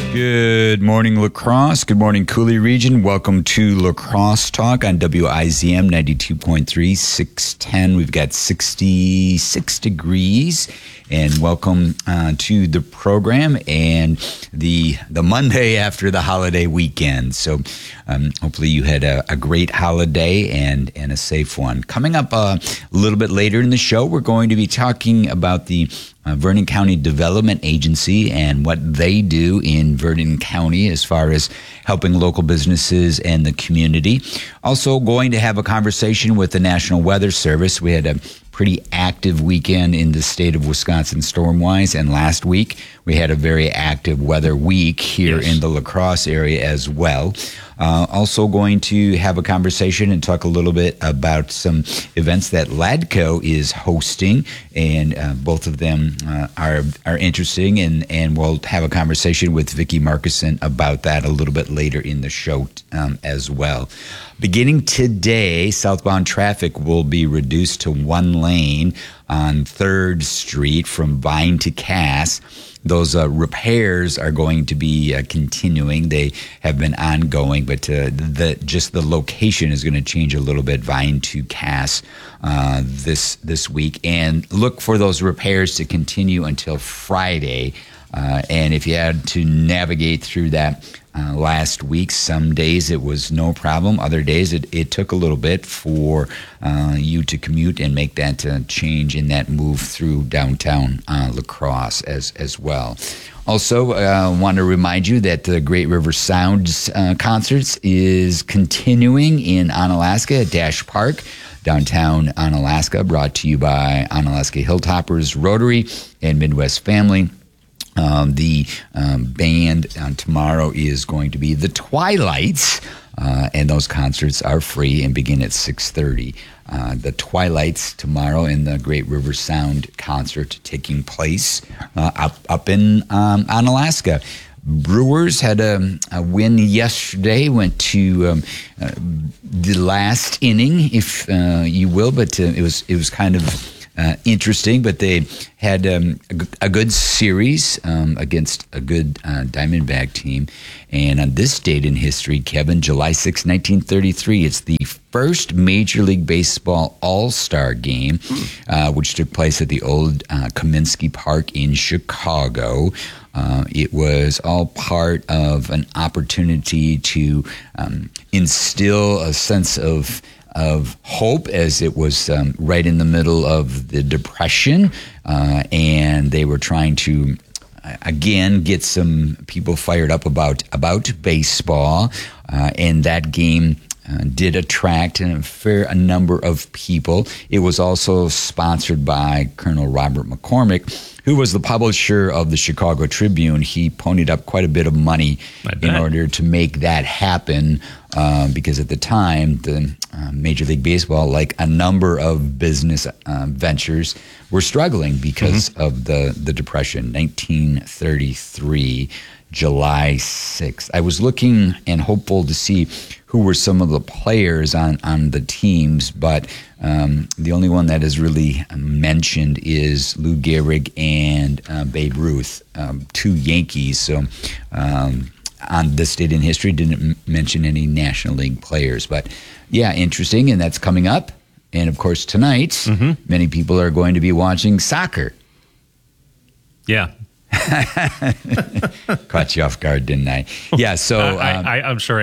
Good morning, La Crosse. Good morning, Cooley Region. Welcome to La Crosse Talk on WIZM 92.3, 610. We've got 66 degrees. And welcome to the program and the Monday after the holiday weekend. So hopefully you had a great holiday and a safe one. Coming up a little bit later in the show, we're going to be talking about the Vernon County Development Agency and what they do in Vernon County as far as helping local businesses and the community. Also going to have a conversation with the National Weather Service. We had a pretty active weekend in the state of Wisconsin storm-wise, and last week we had a very active weather week here in the La Crosse area as well. Also going to have a conversation and talk a little bit about some events that LADCO is hosting, and both of them are interesting, and we'll have a conversation with Vicki Markison about that a little bit later in the show as well. Beginning today, southbound traffic will be reduced to one lane on 3rd Street from Vine to Cass. Those repairs are going to be continuing. They have been ongoing, but the location is going to change a little bit, Vine to Cass this week. And look for those repairs to continue until Friday. And if you had to navigate through that last week, some days it was no problem. Other days it took a little bit for you to commute and make that change in that move through downtown La Crosse as well. Also, I want to remind you that the Great River Sounds Concerts is continuing in Onalaska at Dash Park, downtown Onalaska, brought to you by Onalaska Hilltoppers Rotary and Midwest Family. The band tomorrow is going to be The Twilights, and those concerts are free and begin at 6:30. The Twilights tomorrow in the Great River Sound concert taking place up in Onalaska. Brewers had a win yesterday, went to the last inning, if you will, but it was kind of interesting, but they had a good series against a good Diamondback team. And on this date in history, Kevin, July 6, 1933, it's the first Major League Baseball All-Star game, which took place at the old Kaminsky Park in Chicago. It was all part of an opportunity to instill a sense of hope, as it was right in the middle of the Depression, and they were trying to again get some people fired up about baseball, and that game did attract a fair number of people. It was also sponsored by Colonel Robert McCormick, who was the publisher of the Chicago Tribune. He ponied up quite a bit of money in order to make that happen, because at the time, the Major League Baseball, like a number of business ventures, were struggling because of the Depression. 1933, July 6th. I was looking and hopeful to see who were some of the players on the teams, but the only one that is really mentioned is Lou Gehrig and Babe Ruth, two Yankees. So on this date in history, didn't mention any National League players. But yeah, interesting, and that's coming up. And of course, tonight, many people are going to be watching soccer. Yeah. Caught you off guard, didn't I? Yeah. So I'm sorry.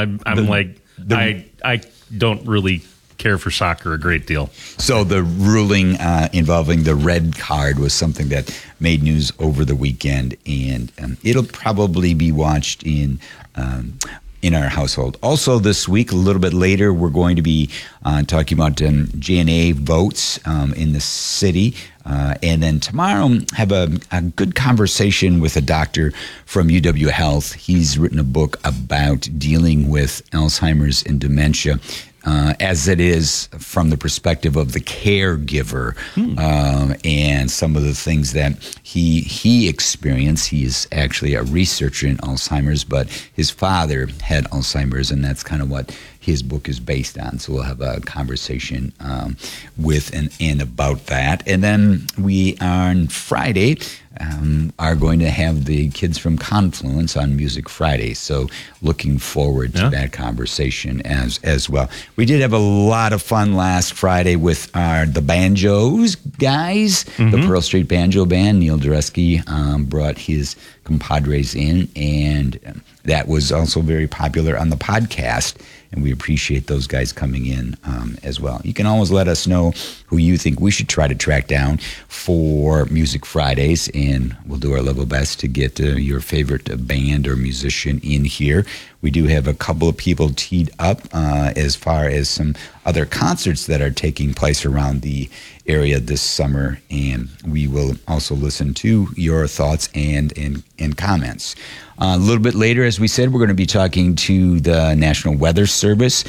I don't really care for soccer a great deal. So the ruling involving the red card was something that made news over the weekend, and it'll probably be watched in our household. Also this week, a little bit later, we're going to be talking about J&A votes in the city. And then tomorrow, have a good conversation with a doctor from UW Health. He's written a book about dealing with Alzheimer's and dementia, as it is from the perspective of the caregiver, and some of the things that he experienced. He is actually a researcher in Alzheimer's, but his father had Alzheimer's, and that's kind of what his book is based on. So we'll have a conversation with and about that. And then we on Friday are going to have the kids from Confluence on Music Friday. So looking forward to that conversation as well. We did have a lot of fun last Friday with the Banjos guys, the Pearl Street Banjo Band. Neil Dureski brought his compadres in, and that was also very popular on the podcast, and we appreciate those guys coming in as well. You can always let us know who you think we should try to track down for Music Fridays, and we'll do our level best to get your favorite band or musician in here. We do have a couple of people teed up as far as some other concerts that are taking place around the area this summer, and we will also listen to your thoughts and comments. A little bit later, as we said, we're going to be talking to the National Weather Service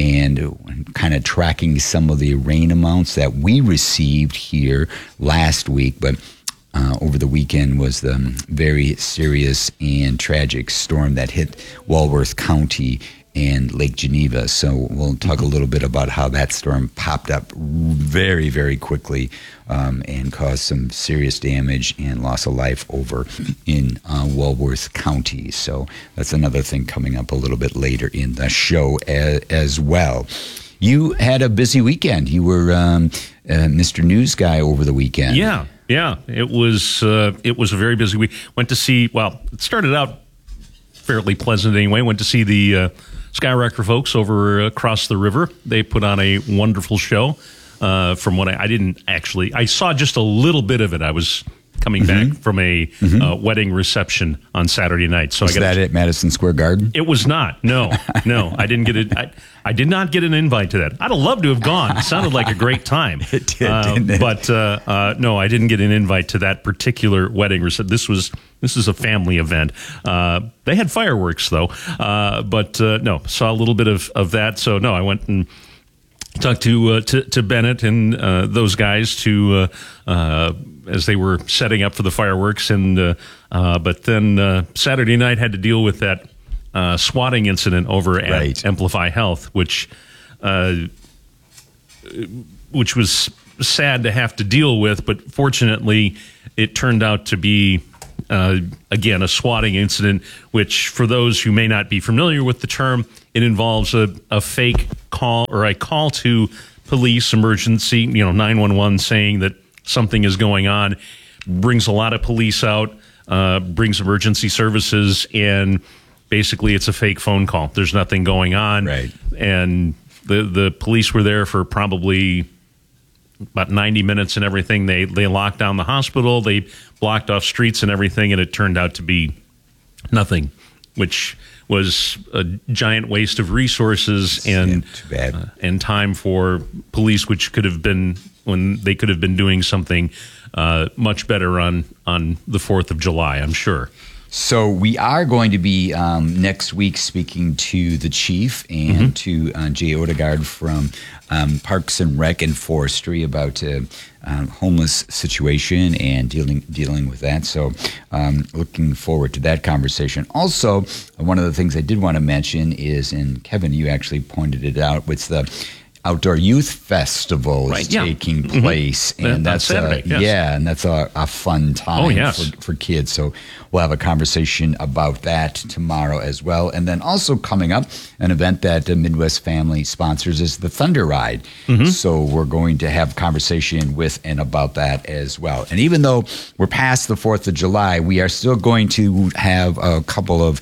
and kind of tracking some of the rain amounts that we received here last week, but over the weekend was the very serious and tragic storm that hit Walworth County and Lake Geneva. So we'll talk a little bit about how that storm popped up very, very quickly and caused some serious damage and loss of life over in Walworth County. So that's another thing coming up a little bit later in the show as well. You had a busy weekend. You were Mr. News Guy over the weekend. Yeah. It was a very busy week. Went to see, it started out fairly pleasant anyway. Went to see the Skyrocker folks over across the river. They put on a wonderful show. From what I saw just a little bit of it. I was coming back from a wedding reception on Saturday night. So Was that at Madison Square Garden? It was not. No. I didn't get it. I did not get an invite to that. I'd have loved to have gone. It sounded like a great time. It did, didn't it? But no, I didn't get an invite to that particular wedding reception. This is a family event. They had fireworks though, but no, saw a little bit of that. So no, I went and talked to Bennett and those guys as they were setting up for the fireworks, and but then Saturday night had to deal with that swatting incident over at Amplify Health, which was sad to have to deal with, but fortunately it turned out to be again a swatting incident, which for those who may not be familiar with the term, it involves a fake call or a call to police emergency, 911, saying that something is going on, brings a lot of police out, brings emergency services, and basically it's a fake phone call. There's nothing going on. Right. And the police were there for probably about 90 minutes and everything. They locked down the hospital, they blocked off streets and everything, and it turned out to be nothing, which was a giant waste of resources and time for police, which could have been when they could have been doing something much better on the 4th of July, I'm sure. So we are going to be next week speaking to the chief and to Jay Odegaard from Parks and Rec and Forestry about homeless situation and dealing with that. So looking forward to that conversation. Also, one of the things I did want to mention is, and Kevin, you actually pointed it out, it's the Outdoor Youth Festival is taking place, and that's Saturday. Yes. and that's a fun time for kids. So we'll have a conversation about that tomorrow as well. And then also coming up, an event that Midwest Family sponsors is the Thunder Ride. So we're going to have conversation with and about that as well. And even though we're past the 4th of July, we are still going to have a couple of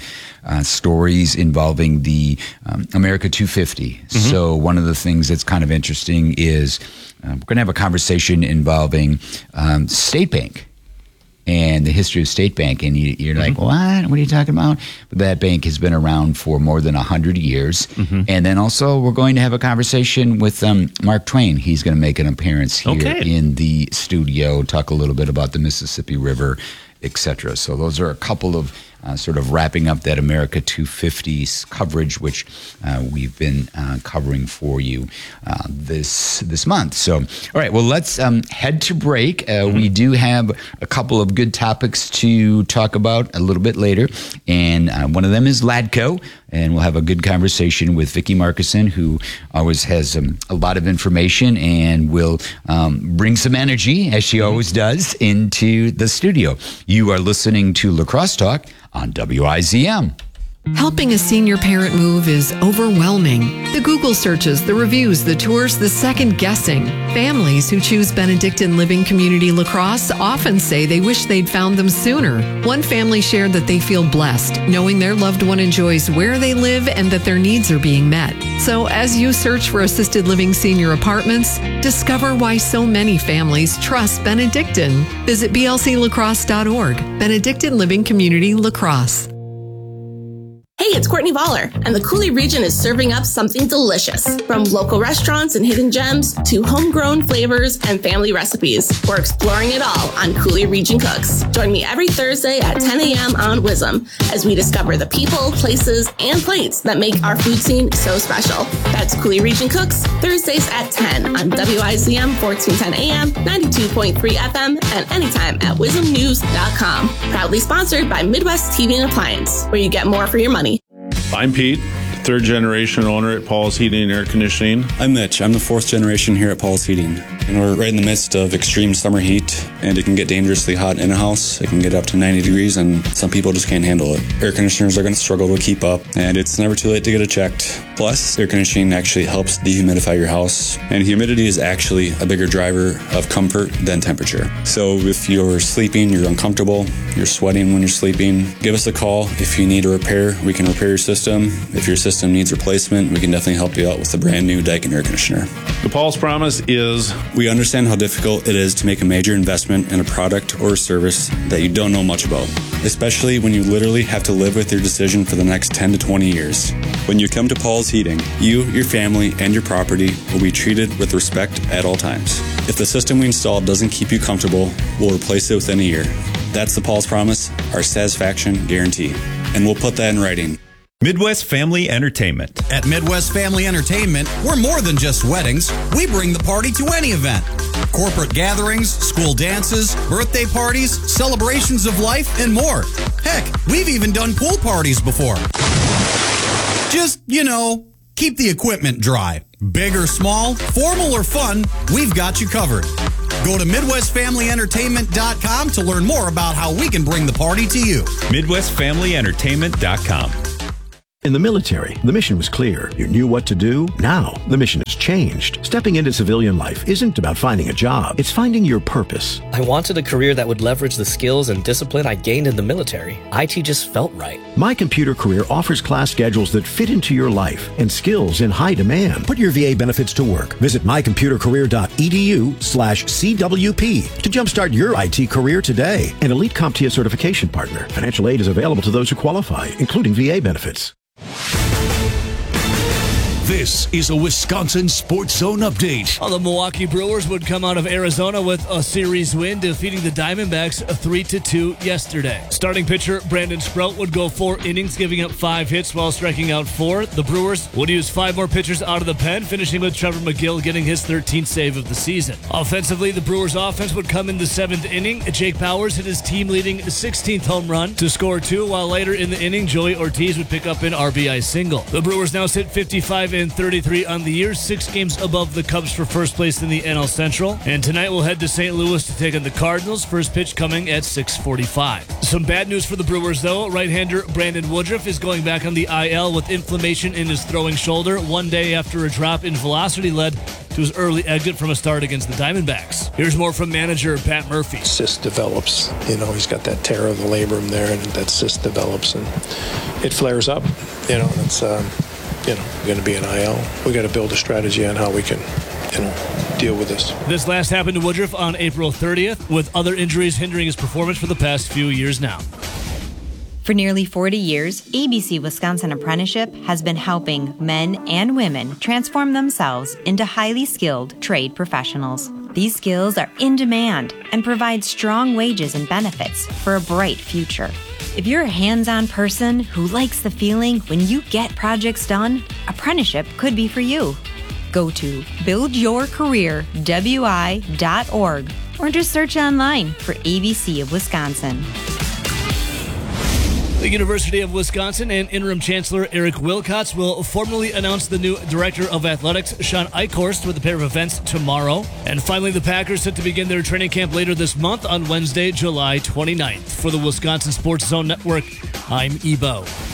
stories involving the America 250. So one of the things that's kind of interesting is we're going to have a conversation involving State Bank and the history of State Bank. And you're like, what? What are you talking about? But that bank has been around for more than 100 years. And then also we're going to have a conversation with Mark Twain. He's going to make an appearance here in the studio, talk a little bit about the Mississippi River, etc. So those are a couple of sort of wrapping up that America 250's coverage, which we've been covering for you this month. So, all right, well, let's head to break. We do have a couple of good topics to talk about a little bit later, and one of them is LADCO. and we'll have a good conversation with Vicki Markison, who always has a lot of information and will bring some energy, as she always does, into the studio. You are listening to La Crosse Talk on WIZM. Helping a senior parent move is overwhelming. The Google searches, the reviews, the tours, the second guessing. Families who choose Benedictine Living Community La Crosse often say they wish they'd found them sooner. One family shared that they feel blessed, knowing their loved one enjoys where they live and that their needs are being met. So as you search for assisted living senior apartments, discover why so many families trust Benedictine. Visit blclacrosse.org. Benedictine Living Community La Crosse. Hey, it's Courtney Voller, and the Coulee region is serving up something delicious. From local restaurants and hidden gems to homegrown flavors and family recipes, we're exploring it all on Coulee Region Cooks. Join me every Thursday at 10 a.m. on WIZM as we discover the people, places, and plates that make our food scene so special. That's Coulee Region Cooks, Thursdays at 10 on WIZM 1410 AM, 92.3 FM, and anytime at WIZMnews.com. Proudly sponsored by Midwest Heating and Appliance, where you get more for your money. I'm Pete, third generation owner at Paul's Heating and Air Conditioning. I'm Mitch. I'm the fourth generation here at Paul's Heating. And we're right in the midst of extreme summer heat, and it can get dangerously hot in a house. It can get up to 90 degrees, and some people just can't handle it. Air conditioners are going to struggle to keep up, and it's never too late to get it checked. Plus, air conditioning actually helps dehumidify your house, and humidity is actually a bigger driver of comfort than temperature. So if you're sleeping, you're uncomfortable, you're sweating when you're sleeping, give us a call. If you need a repair, we can repair your system. If your system needs replacement, we can definitely help you out with a brand new Daikin air conditioner. The Paul's promise is we understand how difficult it is to make a major investment in a product or a service that you don't know much about, especially when you literally have to live with your decision for the next 10 to 20 years. When you come to Paul's Heating, you, your family, and your property will be treated with respect at all times. If the system we installed doesn't keep you comfortable, we'll replace it within a year. That's the Paul's promise, our satisfaction guarantee. And we'll put that in writing. Midwest Family Entertainment. At Midwest Family Entertainment, we're more than just weddings. We bring the party to any event. Corporate gatherings, school dances, birthday parties, celebrations of life, and more. Heck, we've even done pool parties before. Just, keep the equipment dry. Big or small, formal or fun, we've got you covered. Go to MidwestFamilyEntertainment.com to learn more about how we can bring the party to you. MidwestFamilyEntertainment.com. In the military, the mission was clear. You knew what to do. Now, the mission has changed. Stepping into civilian life isn't about finding a job. It's finding your purpose. I wanted a career that would leverage the skills and discipline I gained in the military. IT just felt right. My Computer Career offers class schedules that fit into your life and skills in high demand. Put your VA benefits to work. Visit mycomputercareer.edu/CWP to jumpstart your IT career today. An elite CompTIA certification partner. Financial aid is available to those who qualify, including VA benefits. This is a Wisconsin Sports Zone update. The Milwaukee Brewers would come out of Arizona with a series win, defeating the Diamondbacks 3-2 yesterday. Starting pitcher Brandon Sprout would go 4 innings, giving up 5 hits while striking out 4. The Brewers would use 5 more pitchers out of the pen, finishing with Trevor McGill getting his 13th save of the season. Offensively, the Brewers' offense would come in the 7th inning. Jake Bauers hit his team-leading 16th home run to score 2, while later in the inning, Joey Ortiz would pick up an RBI single. The Brewers now sit 55-33 on the year, 6 games above the Cubs for first place in the NL Central. And tonight we'll head to St. Louis to take on the Cardinals. First pitch coming at 6:45. Some bad news for the Brewers, though. Right-hander Brandon Woodruff is going back on the IL with inflammation in his throwing shoulder 1 day after a drop in velocity led to his early exit from a start against the Diamondbacks. Here's more from manager Pat Murphy. Cyst develops. He's got that tear of the labrum there, and that cyst develops, and it flares up. It's going to be an IL. We got to build a strategy on how we can, deal with this. This last happened to Woodruff on April 30th, with other injuries hindering his performance for the past few years now. For nearly 40 years, ABC Wisconsin Apprenticeship has been helping men and women transform themselves into highly skilled trade professionals. These skills are in demand and provide strong wages and benefits for a bright future. If you're a hands-on person who likes the feeling when you get projects done, apprenticeship could be for you. Go to buildyourcareerwi.org or just search online for ABC of Wisconsin. The University of Wisconsin and interim chancellor Eric Wilcox will formally announce the new director of athletics, Sean Eichhorst, with a pair of events tomorrow. And finally, the Packers set to begin their training camp later this month on Wednesday, July 29th. For the Wisconsin Sports Zone Network, I'm Ebo.